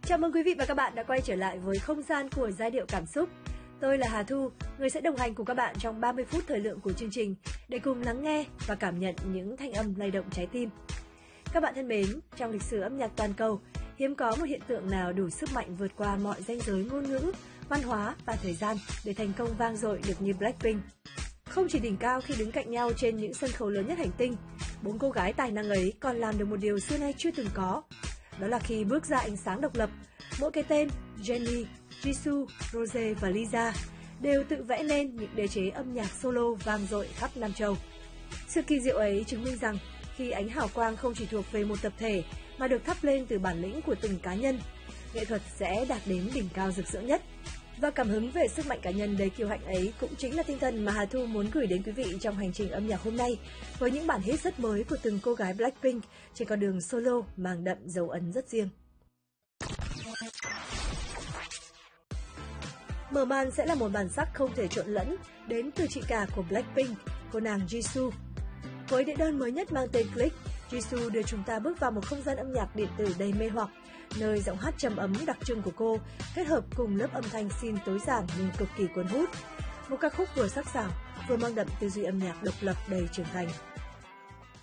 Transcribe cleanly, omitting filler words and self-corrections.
Chào mừng quý vị và các bạn đã quay trở lại với không gian của giai điệu cảm xúc. Tôi là Hà Thu, người sẽ đồng hành cùng các bạn trong 30 phút thời lượng của chương trình để cùng lắng nghe và cảm nhận những thanh âm lay động trái tim. Các bạn thân mến, trong lịch sử âm nhạc toàn cầu, hiếm có một hiện tượng nào đủ sức mạnh vượt qua mọi ranh giới ngôn ngữ, văn hóa và thời gian để thành công vang dội được như Blackpink. Không chỉ đỉnh cao khi đứng cạnh nhau trên những sân khấu lớn nhất hành tinh, 4 cô gái tài năng ấy còn làm được một điều xưa nay chưa từng có. Đó là khi bước ra ánh sáng độc lập, mỗi cái tên Jennie, Jisoo, Rose và Lisa đều tự vẽ nên những đế chế âm nhạc solo vang dội khắp Nam Châu. Sự kỳ diệu ấy chứng minh rằng khi ánh hào quang không chỉ thuộc về một tập thể mà được thắp lên từ bản lĩnh của từng cá nhân, nghệ thuật sẽ đạt đến đỉnh cao rực rỡ nhất. Và cảm hứng về sức mạnh cá nhân đầy kiêu hãnh ấy cũng chính là tinh thần mà Hà Thu muốn gửi đến quý vị trong hành trình âm nhạc hôm nay, với những bản hit rất mới của từng cô gái Blackpink trên con đường solo mang đậm dấu ấn rất riêng. Mở màn sẽ là một bản sắc không thể trộn lẫn đến từ chị cả của Blackpink, cô nàng Jisoo. Với đĩa đơn mới nhất mang tên Click, Jisoo đưa chúng ta bước vào một không gian âm nhạc điện tử đầy mê hoặc, nơi giọng hát trầm ấm đặc trưng của cô kết hợp cùng lớp âm thanh synth tối giản nhưng cực kỳ cuốn hút. Một ca khúc vừa sắc sảo, vừa mang đậm tư duy âm nhạc độc lập đầy trưởng thành.